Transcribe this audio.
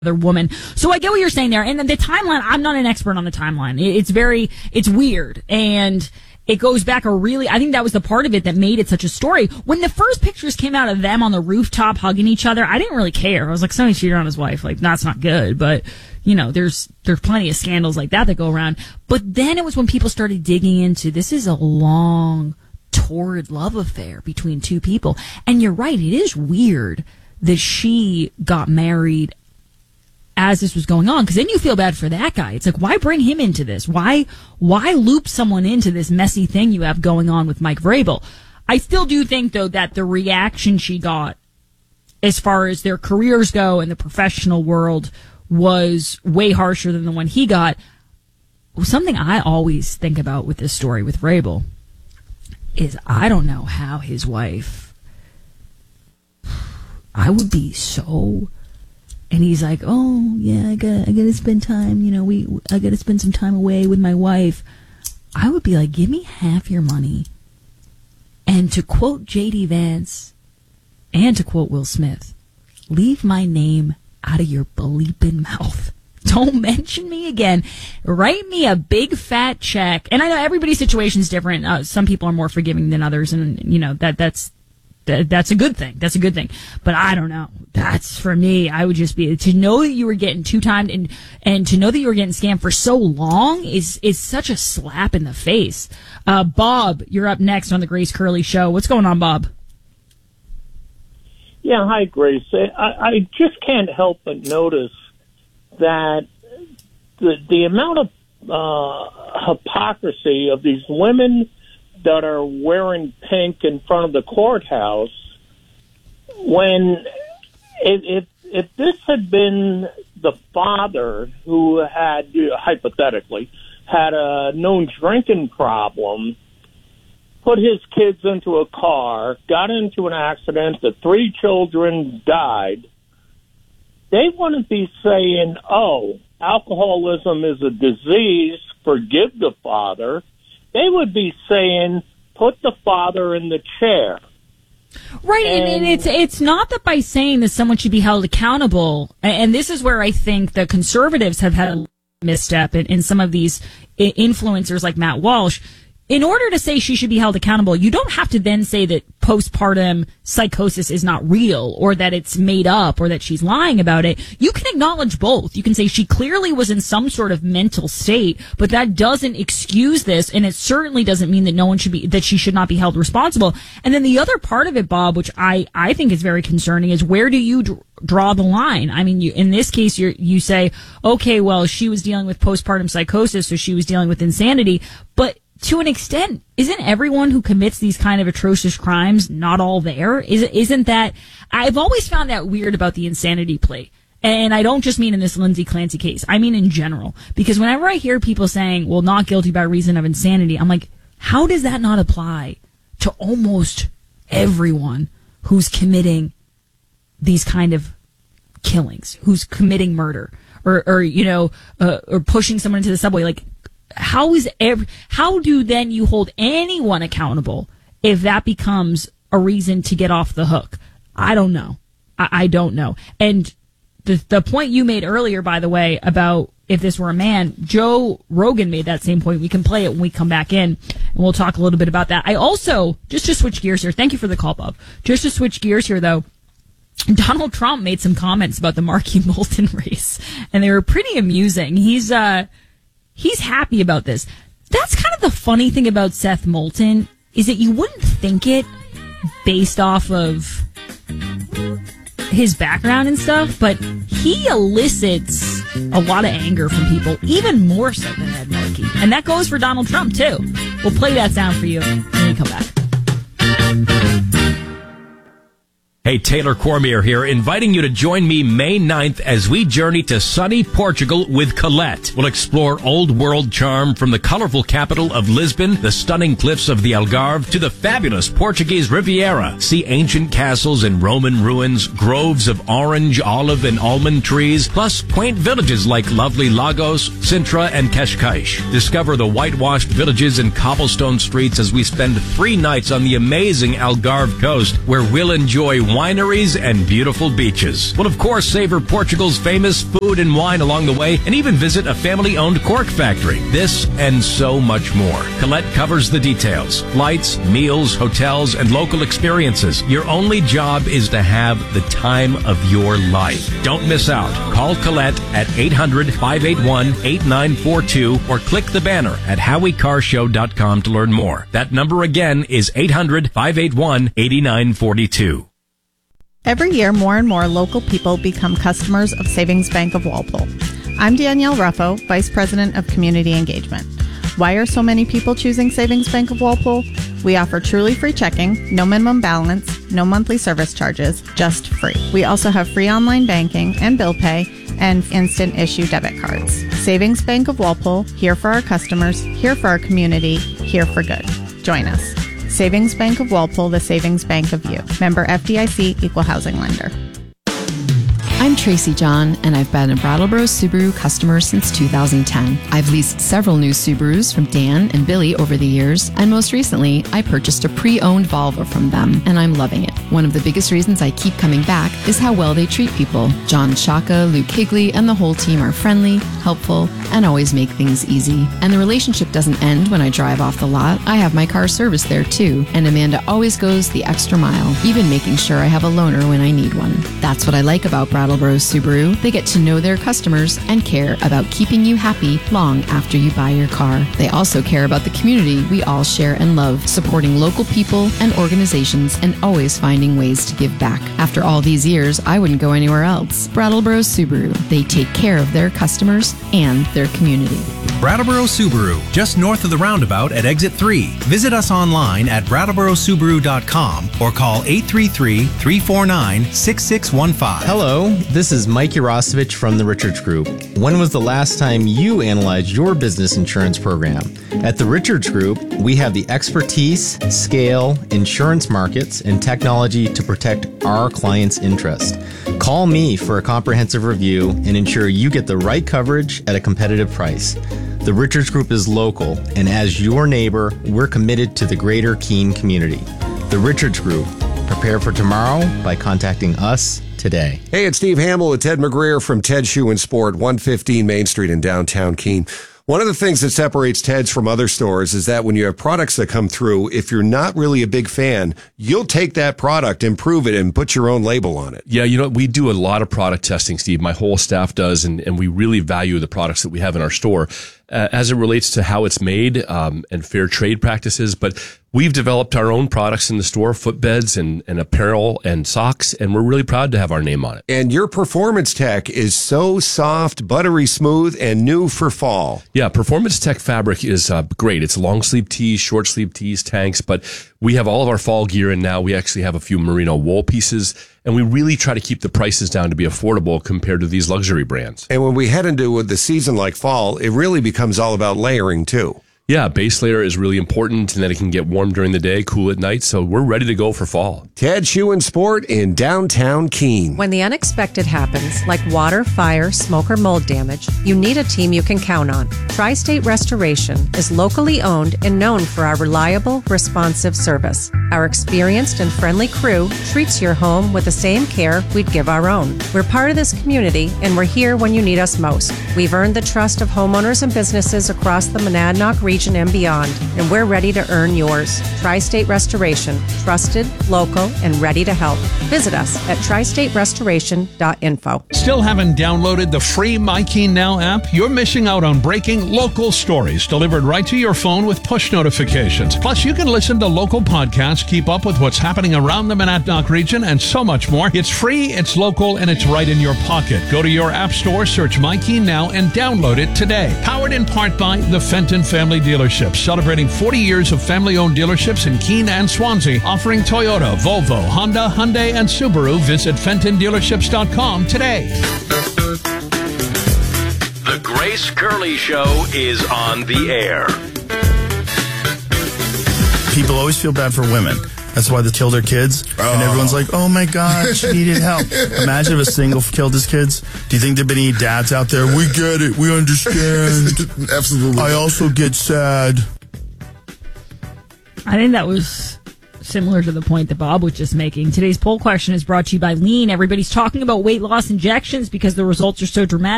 other woman. So I get what you're saying there. And the timeline, I'm not an expert on the timeline. It's weird. And it goes back I think that was the part of it that made it such a story. When the first pictures came out of them on the rooftop hugging each other, I didn't really care. I was like, somebody cheated on his wife. Like, that's not good. But, there's plenty of scandals like that go around. But then it was when people started digging into, this is a long, torrid love affair between two people. And you're right. It is weird that she got married as this was going on, because then you feel bad for that guy. It's like, why bring him into this? Why loop someone into this messy thing you have going on with Mike Vrabel? I still do think, though, that the reaction she got as far as their careers go in the professional world was way harsher than the one he got. Something I always think about with this story with Vrabel is I don't know how his wife, I would be so... And he's like, oh, yeah, I gotta spend time, I gotta spend some time away with my wife. I would be like, give me half your money. And to quote J.D. Vance, and to quote Will Smith, leave my name out of your bleeping mouth. Don't mention me again. Write me a big fat check. And I know everybody's situation is different. Some people are more forgiving than others, and, that's a good thing. That's a good thing. But I don't know. That's, for me, I would just be, to know that you were getting two-timed and to know that you were getting scammed for so long is such a slap in the face. Bob, you're up next on the Grace Curley Show. What's going on, Bob? Yeah, hi, Grace. I just can't help but notice that the amount of hypocrisy of these women that are wearing pink in front of the courthouse, when if this had been the father who had, hypothetically, had a known drinking problem, put his kids into a car, got into an accident, the 3 children died, they wouldn't be saying, oh, alcoholism is a disease, forgive the father. They would be saying, put the father in the chair. Right, and it's not that by saying that someone should be held accountable, and this is where I think the conservatives have had a misstep in some of these influencers like Matt Walsh. In order to say she should be held accountable, you don't have to then say that postpartum psychosis is not real or that it's made up or that she's lying about it. You can acknowledge both. You can say she clearly was in some sort of mental state, but that doesn't excuse this, and it certainly doesn't mean that she should not be held responsible. And then the other part of it, Bob, which I think is very concerning, is where do you draw the line? I mean, in this case, you say, okay, well, she was dealing with postpartum psychosis, so she was dealing with insanity, but to an extent, isn't everyone who commits these kind of atrocious crimes not all there? Isn't that... I've always found that weird about the insanity plea. And I don't just mean in this Lindsay Clancy case. I mean in general. Because whenever I hear people saying, well, not guilty by reason of insanity, I'm like, how does that not apply to almost everyone who's committing these kind of killings, who's committing murder, or pushing someone into the subway? Like, how do then you hold anyone accountable if that becomes a reason to get off the hook? I don't know. I don't know. And the point you made earlier, by the way, about if this were a man, Joe Rogan made that same point. We can play it when we come back in, and we'll talk a little bit about that. I also, just to switch gears here, thank you for the call, Bob. Just to switch gears here, though, Donald Trump made some comments about the Markey Moulton race, and they were pretty amusing. He's happy about this. That's kind of the funny thing about Seth Moulton, is that you wouldn't think it based off of his background and stuff, but he elicits a lot of anger from people, even more so than Ed Markey. And that goes for Donald Trump, too. We'll play that sound for you when we come back. Hey, Taylor Cormier here, inviting you to join me May 9th as we journey to sunny Portugal with Colette. We'll explore old world charm from the colorful capital of Lisbon, the stunning cliffs of the Algarve, to the fabulous Portuguese Riviera. See ancient castles and Roman ruins, groves of orange, olive, and almond trees, plus quaint villages like lovely Lagos, Sintra, and Cascais. Discover the whitewashed villages and cobblestone streets as we spend 3 nights on the amazing Algarve coast, where we'll enjoy wineries and beautiful beaches. We'll, of course, savor Portugal's famous food and wine along the way and even visit a family-owned cork factory. This and so much more. Colette covers the details. Flights, meals, hotels, and local experiences. Your only job is to have the time of your life. Don't miss out. Call Colette at 800-581-8942 or click the banner at HowieCarshow.com to learn more. That number again is 800-581-8942. Every year, more and more local people become customers of Savings Bank of Walpole. I'm Danielle Ruffo, Vice President of Community Engagement. Why are so many people choosing Savings Bank of Walpole? We offer truly free checking, no minimum balance, no monthly service charges, just free. We also have free online banking and bill pay and instant issue debit cards. Savings Bank of Walpole, here for our customers, here for our community, here for good. Join us. Savings Bank of Walpole, the savings bank of you. Member FDIC, Equal Housing Lender. I'm Tracy John, and I've been a Brattleboro Subaru customer since 2010. I've leased several new Subarus from Dan and Billy over the years, and most recently, I purchased a pre-owned Volvo from them, and I'm loving it. One of the biggest reasons I keep coming back is how well they treat people. John Shaka, Luke Higley, and the whole team are friendly, helpful, and always make things easy. And the relationship doesn't end when I drive off the lot. I have my car serviced there too, and Amanda always goes the extra mile, even making sure I have a loaner when I need one. That's what I like about Brattleboro Subaru. They get to know their customers and care about keeping you happy long after you buy your car. They also care about the community we all share and love, supporting local people and organizations and always finding ways to give back. After all these years, I wouldn't go anywhere else. Brattleboro Subaru. They take care of their customers and their community. Brattleboro Subaru, just north of the roundabout at Exit 3. Visit us online at brattleborosubaru.com or call 833-349-6615. Hello, this is Mike Urosevich from the Richards Group. When was the last time you analyzed your business insurance program? At the Richards Group, we have the expertise, scale, insurance markets, and technology to protect our clients' interest. Call me for a comprehensive review and ensure you get the right coverage at a competitive price. The Richards Group is local, and as your neighbor, we're committed to the greater Keene community. The Richards Group. Prepare for tomorrow by contacting us today. Hey, it's Steve Hamill with Ted McGreer from Ted Shoe and Sport, 115 Main Street in downtown Keene. One of the things that separates Ted's from other stores is that when you have products that come through, if you're not really a big fan, you'll take that product, improve it, and put your own label on it. Yeah, we do a lot of product testing, Steve. My whole staff does, and we really value the products that we have in our store as it relates to how it's made and fair trade practices. But we've developed our own products in the store, footbeds and apparel and socks, and we're really proud to have our name on it. And your Performance Tech is so soft, buttery smooth, and new for fall. Yeah, Performance Tech fabric is great. It's long sleeve tees, short sleeve tees, tanks, but we have all of our fall gear in now. We actually have a few merino wool pieces, and we really try to keep the prices down to be affordable compared to these luxury brands. And when we head into the season like fall, it really becomes all about layering too. Yeah, base layer is really important, and then it can get warm during the day, cool at night, so we're ready to go for fall. Ted Shoe and Sport in downtown Keene. When the unexpected happens, like water, fire, smoke, or mold damage, you need a team you can count on. Tri-State Restoration is locally owned and known for our reliable, responsive service. Our experienced and friendly crew treats your home with the same care we'd give our own. We're part of this community, and we're here when you need us most. We've earned the trust of homeowners and businesses across the Monadnock region and beyond, and we're ready to earn yours. Tri-State Restoration, trusted, local, and ready to help. Visit us at tristaterestoration.info. Still haven't downloaded the free MyKeene Now app? You're missing out on breaking local stories delivered right to your phone with push notifications. Plus, you can listen to local podcasts, keep up with what's happening around the Monadnock region, and so much more. It's free, it's local, and it's right in your pocket. Go to your app store, search MyKeene Now, and download it today. Powered in part by the Fenton Family Dealerships, celebrating 40 years of family-owned dealerships in Keene and Swansea, offering Toyota, Volvo, Honda, Hyundai, and Subaru. Visit FentonDealerships.com today. The Grace Curley Show is on the air. People always feel bad for women. That's why they kill their kids. And everyone's like, oh my God, she needed help. Imagine if a single killed his kids. Do you think there'd be any dads out there? We get it. We understand. Absolutely. I also get sad. I think that was similar to the point that Bob was just making. Today's poll question is brought to you by Lean. Everybody's talking about weight loss injections because the results are so dramatic.